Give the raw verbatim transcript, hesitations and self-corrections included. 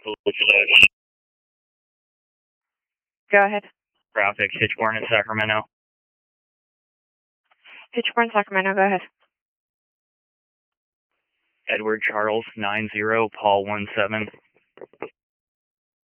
Go ahead. Traffic, Hitchborn in Sacramento. Hitchborn, Sacramento, go ahead. Edward Charles, nine zero, Paul one seven.